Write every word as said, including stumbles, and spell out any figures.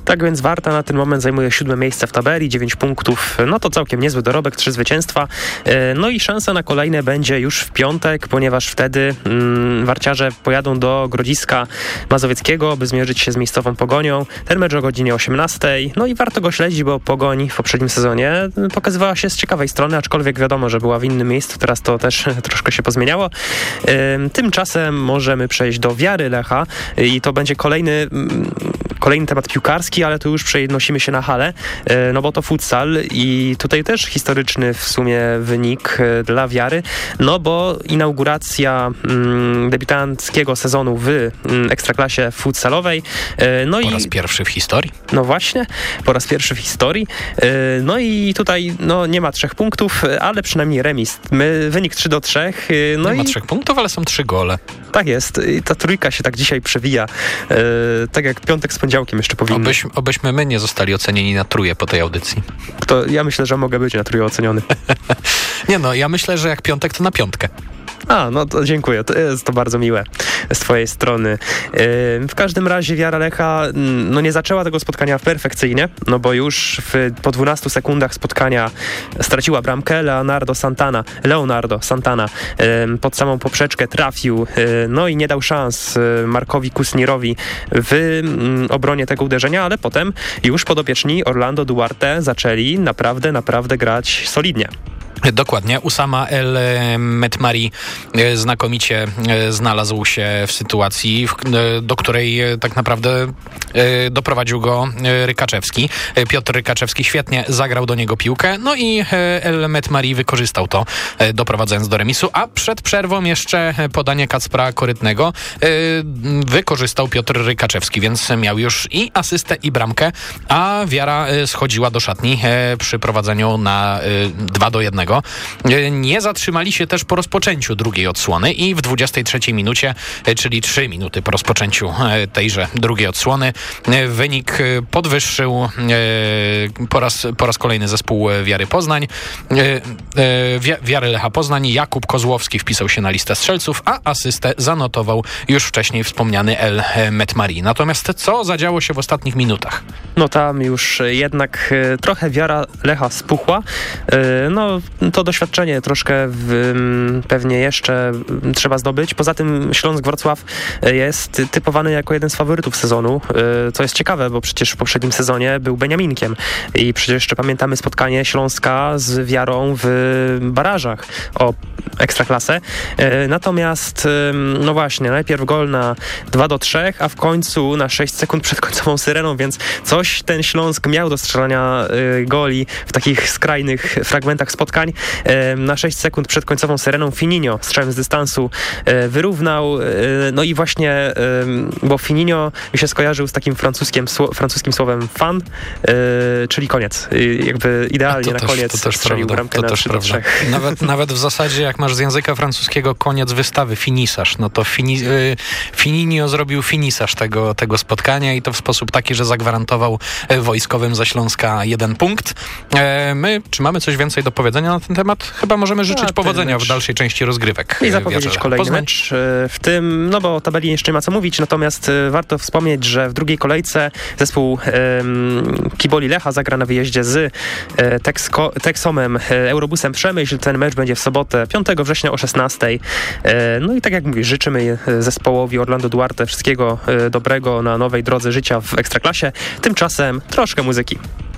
Tak więc Warta na ten moment zajmuje siódme miejsce w tabeli, dziewięć punktów, no to całkiem niezły dorobek, trzy zwycięstwa. No i szansa na kolejne będzie już w piątek, ponieważ wtedy mm, warciarze pojadą do Grodziska Mazowieckiego, by zmierzyć się z miejscową Pogonią. Ten mecz o godzinie osiemnastej. No i warto go śledzić, bo Pogoń w poprzednim sezonie pokazywała się z ciekawej strony, aczkolwiek wiadomo, że była w innym miejscu, teraz to też troszkę się pozmieniało. Tymczasem możemy przejść do Wiary Lecha i to będzie kolejny Kolejny temat piłkarski, ale tu już przenosimy się na halę, no bo to futsal i tutaj też historyczny w sumie wynik dla Wiary, no bo inauguracja mm, debiutanckiego sezonu w mm, Ekstraklasie futsalowej. No po i, raz pierwszy w historii. No właśnie, po raz pierwszy w historii. No i tutaj no, nie ma trzech punktów, ale przynajmniej remis. My, wynik trzy do trzech. No nie i ma trzech punktów, ale są trzy gole. Tak jest. I ta trójka się tak dzisiaj przewija. Tak jak piątek z poniedziałkiem jeszcze powinny. Obyś, obyśmy my nie zostali ocenieni na trójkę po tej audycji. To ja myślę, że mogę być na trójkę oceniony. Nie no, ja myślę, że jak piątek, to na piątkę. A, no to dziękuję, to jest to bardzo miłe z twojej strony. Yy, w każdym razie Wiara Lecha no nie zaczęła tego spotkania perfekcyjnie, no bo już w, po dwunastu sekundach spotkania straciła bramkę. Leonardo Santana, Leonardo Santana yy, pod samą poprzeczkę trafił, yy, no i nie dał szans yy, Markowi Kusnirowi w yy, obronie tego uderzenia, ale potem już podopieczni Orlando Duarte zaczęli naprawdę, naprawdę grać solidnie. Dokładnie. Usama El Metmari znakomicie znalazł się w sytuacji, do której tak naprawdę doprowadził go Rykaczewski. Piotr Rykaczewski świetnie zagrał do niego piłkę, no i El Metmari wykorzystał to, doprowadzając do remisu, a przed przerwą jeszcze podanie Kacpra Korytnego wykorzystał Piotr Rykaczewski, więc miał już i asystę, i bramkę, a Wiara schodziła do szatni przy prowadzeniu na dwa do jednego. Nie zatrzymali się też po rozpoczęciu drugiej odsłony i w dwudziestej trzeciej minucie, czyli trzy minuty po rozpoczęciu tejże drugiej odsłony, wynik podwyższył po raz, po raz kolejny zespół Wiary Poznań. Wiary Lecha Poznań. Jakub Kozłowski wpisał się na listę strzelców, a asystę zanotował już wcześniej wspomniany El Metmari. Natomiast co zadziało się w ostatnich minutach? No tam już jednak trochę Wiara Lecha spuchła. No to doświadczenie troszkę w, pewnie jeszcze trzeba zdobyć. Poza tym Śląsk Wrocław jest typowany jako jeden z faworytów sezonu, co jest ciekawe, bo przecież w poprzednim sezonie był Beniaminkiem i przecież jeszcze pamiętamy spotkanie Śląska z Wiarą w barażach o Ekstraklasę. Natomiast no właśnie, najpierw gol na dwa do trzech, a w końcu na sześć sekund przed końcową syreną, więc coś ten Śląsk miał do strzelania goli w takich skrajnych fragmentach spotkań. Na sześć sekund przed końcową syreną Fininho strzałem z dystansu wyrównał. No i właśnie, bo Fininho mi się skojarzył z takim francuskim, francuskim słowem fan, czyli koniec. Jakby idealnie na też, koniec strzelił bramkę to na też trzy do trzech. Nawet, nawet w zasadzie, jak masz z języka francuskiego koniec wystawy, finisarz, no to fini, Fininho zrobił finisarz tego, tego spotkania i to w sposób taki, że zagwarantował wojskowym ze Śląska jeden punkt. My, czy mamy coś więcej do powiedzenia na ten temat? Chyba możemy życzyć A, powodzenia w dalszej części rozgrywek. I zapowiedzieć kolejny Poznań. mecz w tym, no bo o tabeli jeszcze nie ma co mówić, natomiast warto wspomnieć, że w drugiej kolejce zespół um, Kiboli Lecha zagra na wyjeździe z Texko, Texomem Eurobusem Przemyśl. Ten mecz będzie w sobotę, piątego września o szesnastej. No i tak jak mówię, życzymy zespołowi Orlando Duarte wszystkiego dobrego na nowej drodze życia w Ekstraklasie. Tymczasem troszkę muzyki.